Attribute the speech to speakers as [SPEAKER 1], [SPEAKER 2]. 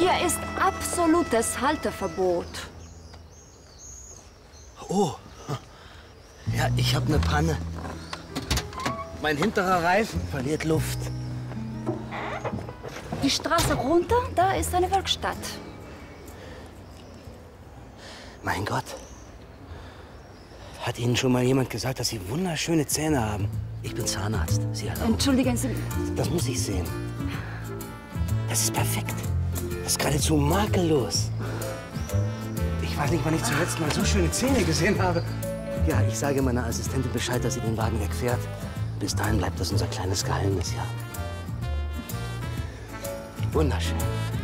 [SPEAKER 1] Hier ist absolutes Halteverbot.
[SPEAKER 2] Oh, ja, ich habe eine Panne. Mein hinterer Reifen verliert Luft.
[SPEAKER 1] Die Straße runter, da ist eine Werkstatt.
[SPEAKER 2] Mein Gott. Hat Ihnen schon mal jemand gesagt, dass Sie wunderschöne Zähne haben? Ich bin Zahnarzt. Sie erlauben.
[SPEAKER 1] Entschuldigen Sie.
[SPEAKER 2] Das muss ich sehen. Das ist perfekt. Das ist geradezu makellos. Ich weiß nicht, wann ich zum letzten Mal so schöne Zähne gesehen habe. Ja, ich sage meiner Assistentin Bescheid, dass sie den Wagen wegfährt. Bis dahin bleibt das unser kleines Geheimnis, ja. Wunderschön.